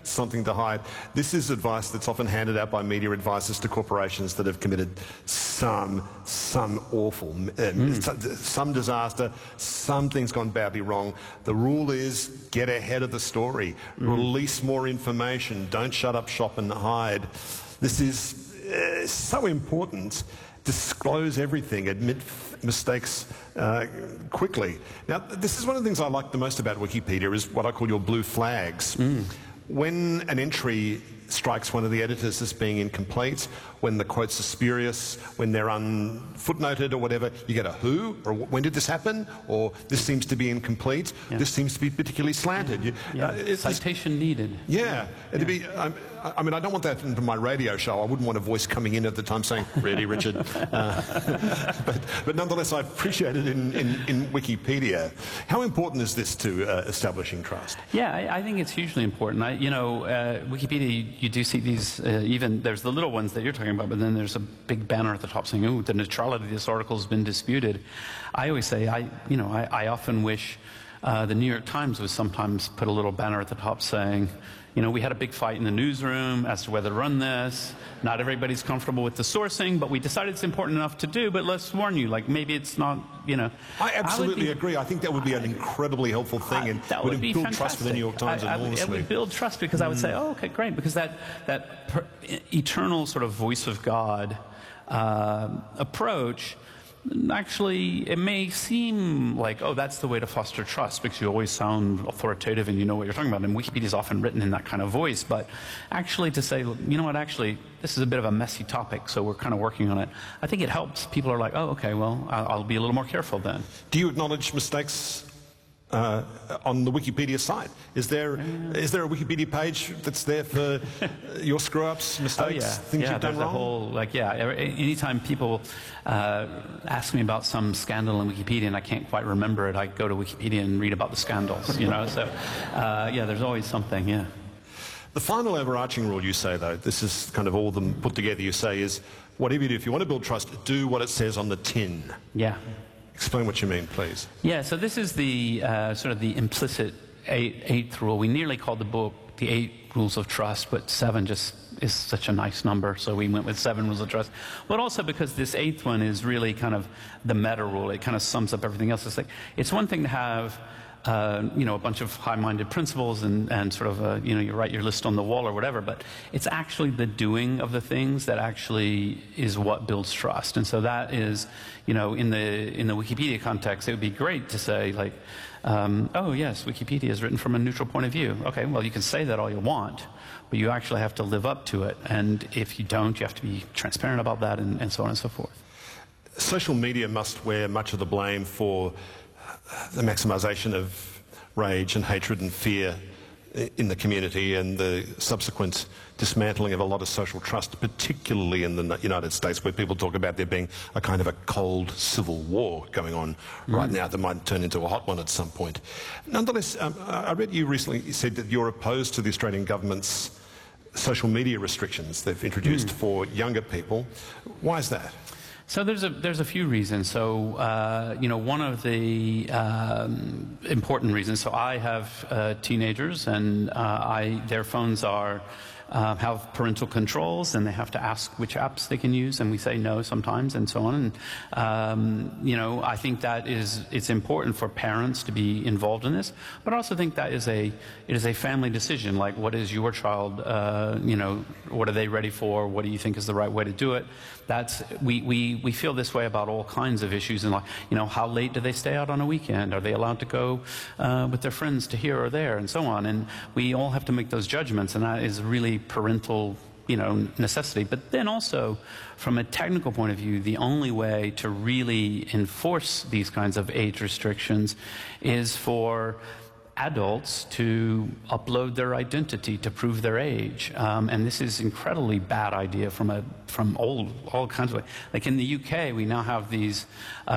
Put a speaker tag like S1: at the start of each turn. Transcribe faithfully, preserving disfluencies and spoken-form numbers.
S1: something to hide. This is advice that's often handed out by media advisors to corporations that have committed some, some awful, um, mm. some, some disaster, something's gone badly wrong. The rule is get ahead of the story, mm. release more information, don't shut up shop and hide. This is uh, so important. Disclose everything, admit mistakes uh, quickly. Now, this is one of the things I like the most about Wikipedia is what I call your blue flags. Mm. When an entry strikes one of the editors as being incomplete, when the quotes are spurious, when they're unfootnoted or whatever, you get a who, or when did this happen, or this seems to be incomplete, yeah. this seems to be particularly slanted. You,
S2: yeah.
S1: uh,
S2: Citation needed.
S1: Yeah, it'd yeah. be. Um, I mean, I don't want that into my radio show. I wouldn't want a voice coming in at the time saying, "Really, Richard?" Uh, but, but nonetheless, I appreciate it in, in, in Wikipedia. How important is this to uh, establishing trust?
S2: Yeah, I, I think it's hugely important. I, you know, uh, Wikipedia, you, you do see these. Uh, even there's the little ones that you're talking about, but then there's a big banner at the top saying, "Oh, the neutrality of this article has been disputed." I always say, I, you know, I, I often wish uh, the New York Times would sometimes put a little banner at the top saying, you know, we had a big fight in the newsroom as to whether to run this. Not everybody's comfortable with the sourcing, but we decided it's important enough to do, but let's warn you, like maybe it's not, you know.
S1: I absolutely I be, agree. I think that would be an incredibly helpful thing, and
S2: that
S1: would,
S2: would be
S1: build
S2: fantastic.
S1: trust for the New York Times
S2: I, I,
S1: enormously.
S2: It would build trust because mm. I would say, oh, okay, great, because that, that per, eternal sort of voice of God uh, approach, actually, it may seem like, oh, that's the way to foster trust because you always sound authoritative and you know what you're talking about. And Wikipedia is often written in that kind of voice. But actually to say, you know what, actually, this is a bit of a messy topic, so we're kind of working on it. I think it helps. People are like, oh, okay, well, I'll, I'll be a little more careful then.
S1: Do you acknowledge mistakes Uh, on the Wikipedia site? Is there uh, is there a Wikipedia page that's there for your screw-ups, mistakes,
S2: oh, yeah.
S1: things
S2: yeah,
S1: you've done
S2: wrong?
S1: A whole,
S2: like, yeah, anytime people uh, ask me about some scandal in Wikipedia and I can't quite remember it, I go to Wikipedia and read about the scandals, you know, so uh, yeah, there's always something, yeah.
S1: The final overarching rule you say, though, this is kind of all of them put together, you say is, whatever you do, if you want to build trust, do what it says on the tin.
S2: Yeah.
S1: Explain what you mean, please.
S2: Yeah, so this is the uh, sort of the implicit eight, eighth rule. We nearly called the book the Eight Rules of Trust, but seven just is such a nice number, so we went with seven rules of trust. But also because this eighth one is really kind of the meta rule. It kind of sums up everything else. It's like, it's one thing to have Uh, you know, a bunch of high-minded principles and, and sort of, a, you know, you write your list on the wall or whatever, but it's actually the doing of the things that actually is what builds trust. And so that is, you know, in the, in the Wikipedia context, it would be great to say, like, um, oh, yes, Wikipedia is written from a neutral point of view. Okay, well, you can say that all you want, but you actually have to live up to it. And if you don't, you have to be transparent about that and, and so on and so forth.
S1: Social media must wear much of the blame for the maximization of rage and hatred and fear in the community and the subsequent dismantling of a lot of social trust, particularly in the United States, where people talk about there being a kind of a cold civil war going on mm. right now that might turn into a hot one at some point. Nonetheless, um, I read you recently said that you're opposed to the Australian government's social media restrictions they've introduced mm. for younger people. Why is that?
S2: So there's a there's a few reasons. So uh, you know, one of the um, important reasons. So I have uh, teenagers, and uh, I their phones are uh, have parental controls, and they have to ask which apps they can use, and we say no sometimes, and so on. And um, you know, I think that is it's important for parents to be involved in this, but I also think that is a it is a family decision. Like, what is your child? Uh, you know, what are they ready for? What do you think is the right way to do it? That's we we we feel this way about all kinds of issues, and like, you know, how late do they stay out on a weekend? Are they allowed to go uh, with their friends to here or there, and so on? And we all have to make those judgments, and that is really parental, you know, necessity. But then also, from a technical point of view, the only way to really enforce these kinds of age restrictions is for adults to upload their identity to prove their age, um, and this is incredibly bad idea from a from all all kinds of, like in the U K we now have these. Uh,